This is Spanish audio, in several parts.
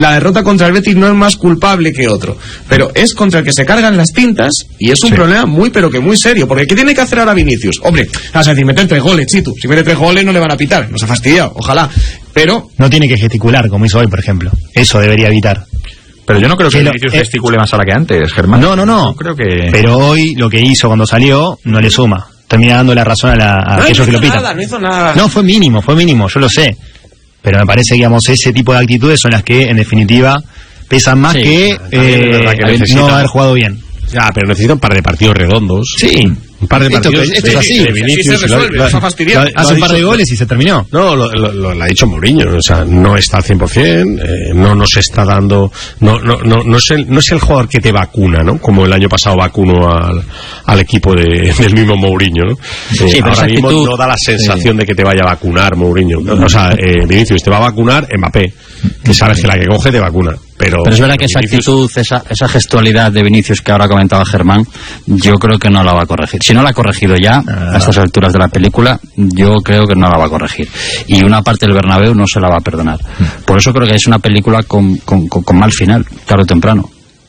La derrota contra el Betis no es más culpable que otro, pero es contra el que se cargan las tintas y es un problema muy pero que muy serio, porque ¿qué tiene que hacer ahora Vinicius? Hombre, vas a decir, meter 3 goles, Chitu, si mete 3 goles no le van a pitar, no se ha fastidiado, ojalá, pero... No tiene que gesticular como hizo hoy, por ejemplo, eso debería evitar. Pero yo no creo que Vinicius gesticule más ahora que antes, Germán. No. Creo que... Pero hoy lo que hizo cuando salió no le suma, termina dando la razón a aquellos que lo pitan. No hizo nada. No, fue mínimo, yo lo sé. Pero me parece que, digamos, ese tipo de actitudes son las que, en definitiva, pesan más que no haber jugado bien. Ya, pero necesita un par de partidos redondos. Sí. Un par de partidos. Esto es así. Vinicius se resuelve, hace un par de goles y se terminó. No, lo ha dicho Mourinho. O sea, no está al 100%, no nos está dando... No es el jugador que te vacuna, ¿no? Como el año pasado vacunó al equipo del mismo Mourinho, ¿no? Ahora mismo no da la sensación de que te vaya a vacunar Mourinho. O sea, Vinicius te va a vacunar Mbappé, que sabes que la que coge te vacuna. Pero es verdad que esa actitud, esa gestualidad de Vinicius que ahora comentaba Germán, yo creo que no la va a corregir. Si no la ha corregido ya, a estas alturas de la película, yo creo que no la va a corregir. Y una parte del Bernabéu no se la va a perdonar. Por eso creo que es una película con mal final, tarde o temprano.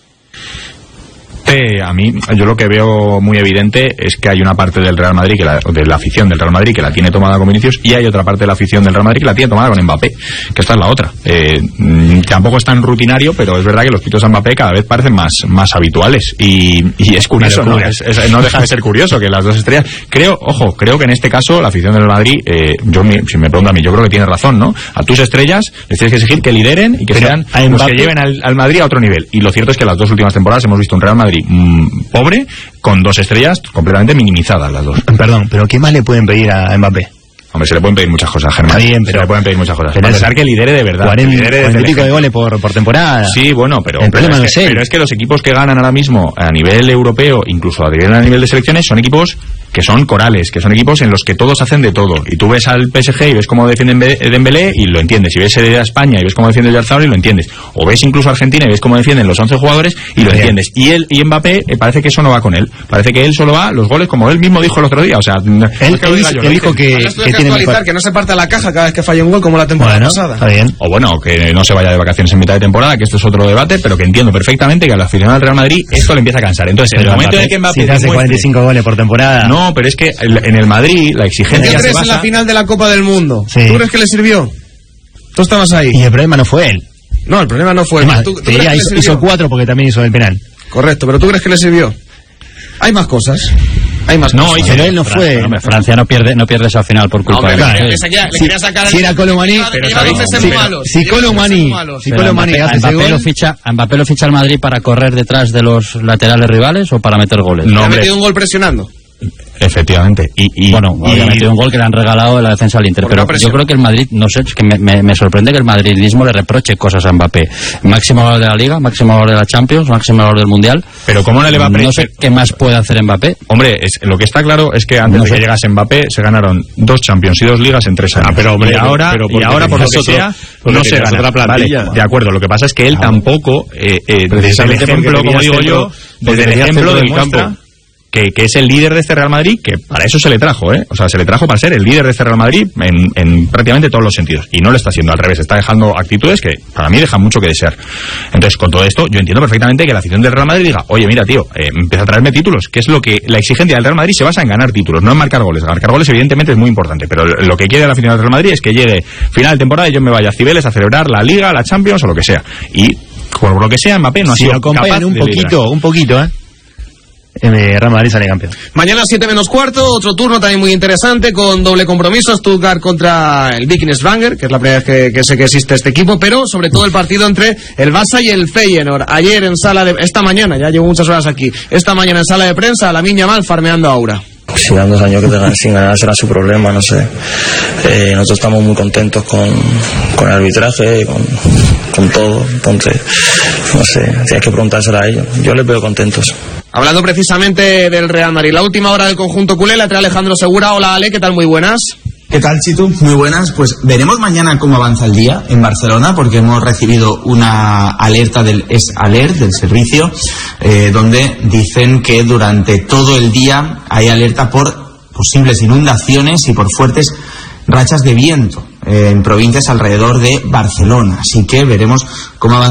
A mí, yo lo que veo muy evidente es que hay una parte del Real Madrid, de la afición del Real Madrid, que la tiene tomada con Vinicius, y hay otra parte de la afición del Real Madrid que la tiene tomada con Mbappé, que esta es la otra. Tampoco es tan rutinario, pero es verdad que los pitos a Mbappé cada vez parecen más habituales, y es curioso, ¿no? No deja de ser curioso que las dos estrellas, creo que en este caso la afición del Madrid, si me preguntan a mí, yo creo que tiene razón, ¿no? A tus estrellas les tienes que exigir que lideren y que sean los que lleven al Madrid a otro nivel, y lo cierto es que las dos últimas temporadas hemos visto un Real Madrid pobre, con 2 estrellas completamente minimizadas las dos. Perdón, pero ¿qué más le pueden pedir a Mbappé? Hombre, se le pueden pedir muchas cosas, Germán. Está bien, pero se le pueden pedir muchas cosas. Para pensar que lidere de verdad. 40 y pico de goles por temporada. Sí, bueno, pero es que los equipos que ganan ahora mismo a nivel europeo, incluso a nivel de selecciones, son equipos que son corales, que son equipos en los que todos hacen de todo. Y tú ves al PSG y ves cómo defienden Dembélé y lo entiendes. Y ves a España y ves cómo defiende Oyarzabal y lo entiendes. O ves incluso a Argentina y ves cómo defienden los 11 jugadores y lo entiendes. Y Mbappé, parece que eso no va con él. Parece que él solo va los goles, como él mismo dijo el otro día. O sea, él dijo que tiene mejor. Que no se parte la caja cada vez que falla un gol como la temporada pasada. Está bien. O bueno, que no se vaya de vacaciones en mitad de temporada, que esto es otro debate, pero que entiendo perfectamente que a la aficionada del Real Madrid esto le empieza a cansar. Entonces, en el momento en que Mbappé si te hace 45 goles por temporada. No, pero es que en el Madrid la exigencia se basa en la final de la Copa del Mundo. Sí. ¿Tú crees que le sirvió? Tú estabas ahí. Y el problema no fue él. No, el problema no fue él. ¿Tú hizo 4 porque también hizo el penal. Correcto, pero ¿tú crees que le sirvió? Hay más cosas. Pero él no fue. Francia no pierde esa final por culpa de él. Si era Colomani, si Colomani a Mbappé lo ficha el Madrid para correr detrás de los laterales rivales o para meter goles. No, ha metido un gol presionando. Efectivamente. Había metido un gol que le han regalado en la defensa al Inter. Pero yo creo que el Madrid, no sé, es que me sorprende que el madridismo le reproche cosas a Mbappé. Máximo valor de la Liga, máximo valor de la Champions, máximo valor del Mundial. Pero ¿cómo no le va a No sé qué más puede hacer Mbappé. Hombre, lo que está claro es que antes de que llegase Mbappé se ganaron 2 Champions y 2 Ligas en 3 años. Pero hombre, y ahora por lo que sea, no se gana. Vale, de acuerdo, lo que pasa es que él tampoco, desde el ejemplo, como digo yo, desde el ejemplo del campo, que es el líder de este Real Madrid, que para eso se le trajo, o sea, se le trajo para ser el líder de este Real Madrid en prácticamente todos los sentidos, y no lo está haciendo, al revés, está dejando actitudes que para mí dejan mucho que desear. Entonces, con todo esto, yo entiendo perfectamente que la afición del Real Madrid diga, oye, mira, tío, empieza a traerme títulos, que es lo que la exigencia del Real Madrid se basa en ganar títulos, no en marcar goles. Marcar goles evidentemente es muy importante, pero lo que quiere la afición del Real Madrid es que llegue final de temporada y yo me vaya a Cibeles a celebrar la Liga, la Champions o lo que sea, y por lo que sea, Mbappé no ha sido capaz de un poquito, Real Madrid sale campeón. Mañana 7:15, otro turno también muy interesante, con doble compromiso, Stuttgart contra el Viking Stavanger, que es la primera vez que sé que existe este equipo, pero sobre todo el partido entre el Barça y el Feyenoord. Ayer esta mañana, ya llevo muchas horas aquí, esta mañana en sala de prensa, Lamine Yamal farmeando a Aura. Si dan 2 años sin ganar será su problema, no sé. Nosotros estamos muy contentos con el arbitraje, con todo, entonces, no sé, tienes que preguntárselo a ellos. Yo les veo contentos. Hablando precisamente del Real Madrid, la última hora del conjunto culé, la trae Alejandro Segura. Hola Ale, ¿qué tal? Muy buenas. ¿Qué tal, Chitu? Muy buenas. Pues veremos mañana cómo avanza el día en Barcelona, porque hemos recibido una alerta del ES-Alert, del servicio, donde dicen que durante todo el día hay alerta por posibles inundaciones y por fuertes rachas de viento. en provincias alrededor de Barcelona. Así que veremos cómo avanza